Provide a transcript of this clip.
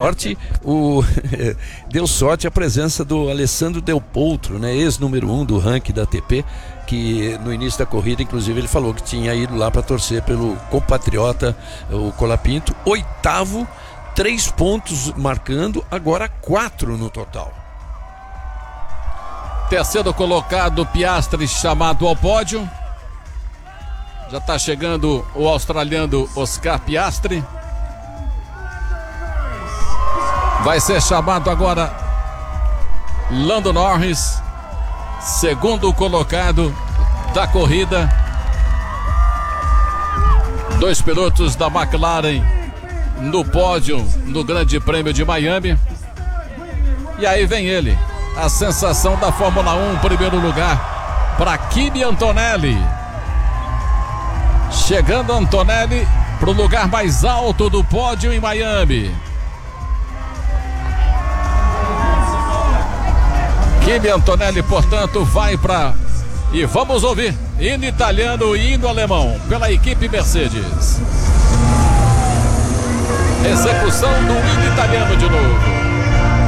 deu sorte a presença do Alessandro Del Potro, né, ex-número 1 do ranking da ATP, que no início da corrida, inclusive, ele falou que tinha ido lá para torcer pelo compatriota, o Colapinto. Oitavo, 3 pontos marcando, agora 4 no total. Terceiro colocado, Piastri, chamado ao pódio. Já está chegando o australiano Oscar Piastri. Vai ser chamado agora Lando Norris, segundo colocado da corrida. 2 pilotos da McLaren no pódio no Grande Prêmio de Miami. E aí vem ele, a sensação da Fórmula 1, primeiro lugar para Kimi Antonelli. Chegando Antonelli para o lugar mais alto do pódio em Miami. Kimi Antonelli, portanto, vai para... E vamos ouvir, hino italiano e hino alemão, pela equipe Mercedes. Execução do hino italiano de novo.